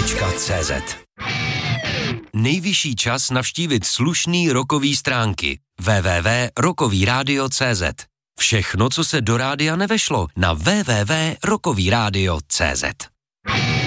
rokovýradio.cz. Nejvyšší čas navštívit slušný rokový stránky www.rokovýradio.cz. Všechno, co se do rádia nevešlo, na www.rokovýradio.cz.